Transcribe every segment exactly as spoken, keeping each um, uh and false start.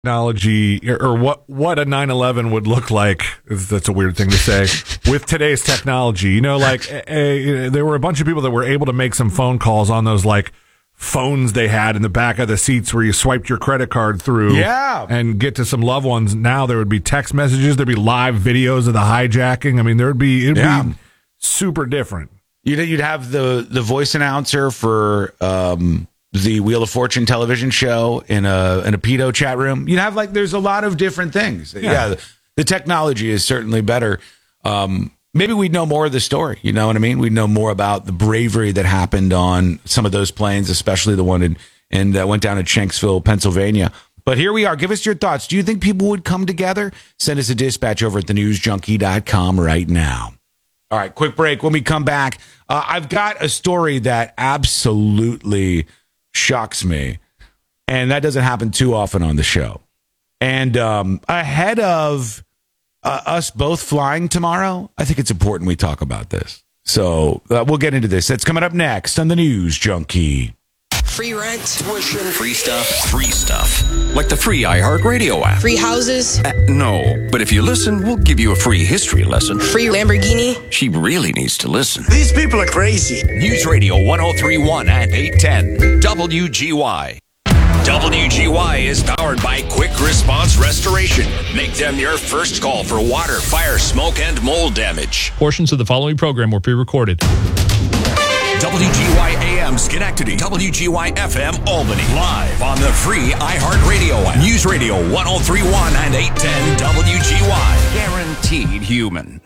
technology, or what what a nine eleven would look like. That's a weird thing to say with today's technology. You know, like a, a, there were a bunch of people that were able to make some phone calls on those like phones they had in the back of the seats where you swiped your credit card through, yeah, and get to some loved ones. Now there would be text messages, there'd be live videos of the hijacking. I mean, there would be it'd yeah. be super different. You'd you'd have the the voice announcer for um the Wheel of Fortune television show in a in a pedo chat room. You'd have like there's a lot of different things. Yeah, yeah the, the technology is certainly better. Um, maybe we'd know more of the story. You know what I mean? We'd know more about the bravery that happened on some of those planes, especially the one in and uh, went down to Shanksville, Pennsylvania. But here we are. Give us your thoughts. Do you think people would come together? Send us a dispatch over at the news junkie dot com right now. All right, quick break. When we come back, uh, I've got a story that absolutely shocks me, and that doesn't happen too often on the show. And um, ahead of uh, us both flying tomorrow, I think it's important we talk about this. So uh, we'll get into this. That's coming up next on the News Junkie. Free rent, tuition, free stuff, free stuff. Like the free iHeartRadio app. Free houses. Uh, no, but if you listen, we'll give you a free history lesson. Free Lamborghini. She really needs to listen. These people are crazy. News Radio one oh three point one and eight ten W G Y. W G Y is powered by Quick Response Restoration. Make them your first call for water, fire, smoke, and mold damage. Portions of the following program were pre-recorded. W G Y A M Schenectady, W G Y F M Albany, live on the free iHeartRadio app. News Radio one oh three point one and eight ten W G Y. Guaranteed human.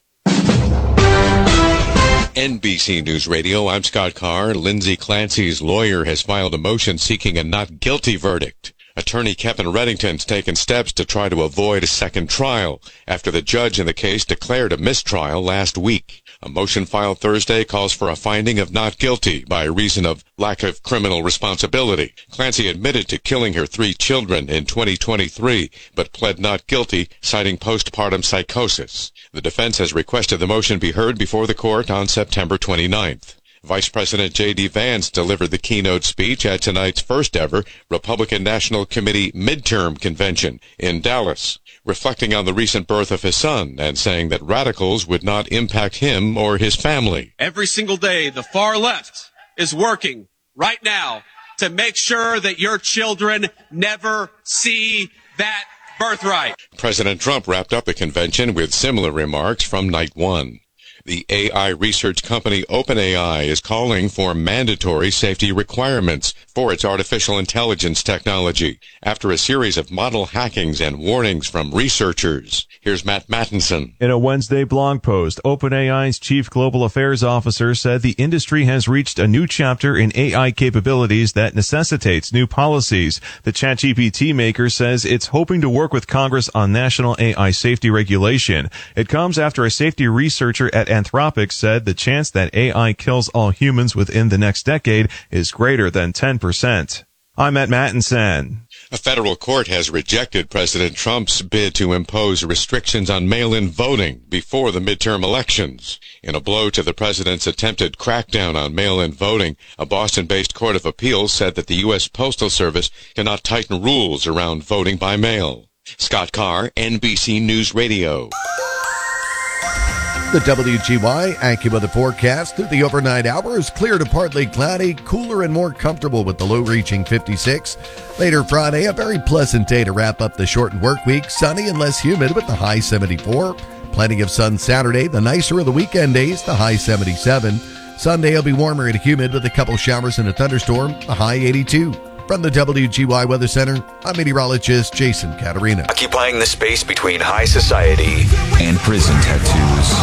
N B C News Radio, I'm Scott Carr. Lindsay Clancy's lawyer has filed a motion seeking a not guilty verdict. Attorney Kevin Reddington's taken steps to try to avoid a second trial after the judge in the case declared a mistrial last week. A motion filed Thursday calls for a finding of not guilty by reason of lack of criminal responsibility. Clancy admitted to killing her three children in twenty twenty-three, but pled not guilty, citing postpartum psychosis. The defense has requested the motion be heard before the court on September twenty-ninth. Vice President J D. Vance delivered the keynote speech at tonight's first ever Republican National Committee midterm convention in Dallas, reflecting on the recent birth of his son and saying that radicals would not impact him or his family. Every single day, the far left is working right now to make sure that your children never see that birthright. President Trump wrapped up the convention with similar remarks from night one. The A I research company OpenAI is calling for mandatory safety requirements for its artificial intelligence technology after a series of model hackings and warnings from researchers. Here's Matt Mattinson. In a Wednesday blog post, OpenAI's chief global affairs officer said the industry has reached a new chapter in A I capabilities that necessitates new policies. The ChatGPT maker says it's hoping to work with Congress on national A I safety regulation. It comes after a safety researcher at Anthropic said the chance that A I kills all humans within the next decade is greater than ten percent. I'm Matt Mattinson. A federal court has rejected President Trump's bid to impose restrictions on mail-in voting before the midterm elections. In a blow to the president's attempted crackdown on mail-in voting, a Boston-based court of appeals said that the U S Postal Service cannot tighten rules around voting by mail. Scott Carr, N B C News Radio. The W G Y AccuWeather forecast through the overnight hours, clear to partly cloudy, cooler and more comfortable with the low reaching fifty-six. Later Friday, a very pleasant day to wrap up the shortened work week, sunny and less humid with the high seventy-four. Plenty of sun Saturday, the nicer of the weekend days, the high seventy-seven. Sunday will be warmer and humid with a couple showers and a thunderstorm, the high eighty-two. From the W G Y Weather Center, I'm meteorologist Jason Caterina. Occupying the space between high society and prison tattoos.